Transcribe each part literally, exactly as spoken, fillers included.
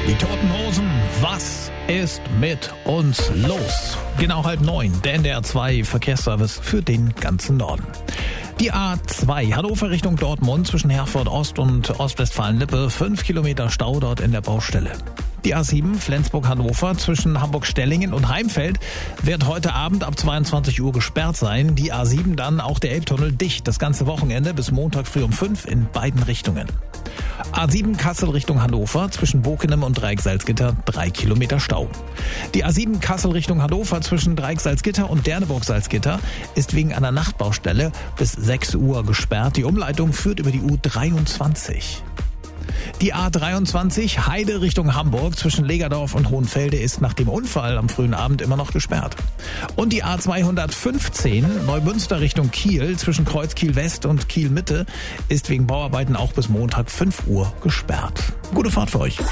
Die Toten Hosen, was ist mit uns los? Genau halb neun, der N D R zwei Verkehrsservice für den ganzen Norden. Die A zwei, Hannover Richtung Dortmund zwischen Herford Ost und Ostwestfalen-Lippe, fünf Kilometer Stau dort in der Baustelle. Die A sieben, Flensburg-Hannover zwischen Hamburg-Stellingen und Heimfeld wird heute Abend ab zweiundzwanzig Uhr gesperrt sein. Die A sieben dann auch der Elbtunnel dicht, das ganze Wochenende bis Montag früh um fünf in beiden Richtungen. A sieben Kassel Richtung Hannover zwischen Bokenem und Dreieck-Salzgitter, drei Kilometer Stau. Die A sieben Kassel Richtung Hannover zwischen Dreieck-Salzgitter und Derneburg-Salzgitter ist wegen einer Nachtbaustelle bis sechs Uhr gesperrt. Die Umleitung führt über die U dreiundzwanzig. Die A dreiundzwanzig Heide Richtung Hamburg zwischen Legerdorf und Hohenfelde ist nach dem Unfall am frühen Abend immer noch gesperrt. Und die A zweihundertfünfzehn Neumünster Richtung Kiel zwischen Kreuz Kiel West und Kiel Mitte ist wegen Bauarbeiten auch bis Montag fünf Uhr gesperrt. Gute Fahrt für euch.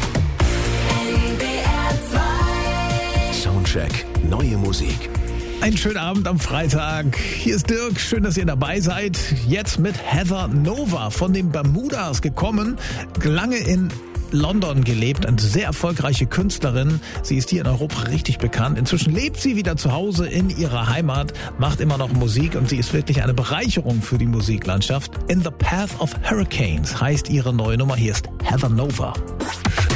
Soundcheck, neue Musik. Einen schönen Abend am Freitag. Hier ist Dirk. Schön, dass ihr dabei seid. Jetzt mit Heather Nova von den Bermudas gekommen. Lange in London gelebt. Eine sehr erfolgreiche Künstlerin. Sie ist hier in Europa richtig bekannt. Inzwischen lebt sie wieder zu Hause in ihrer Heimat, macht immer noch Musik und sie ist wirklich eine Bereicherung für die Musiklandschaft. In the Path of Hurricanes heißt ihre neue Nummer. Hier ist Heather Nova.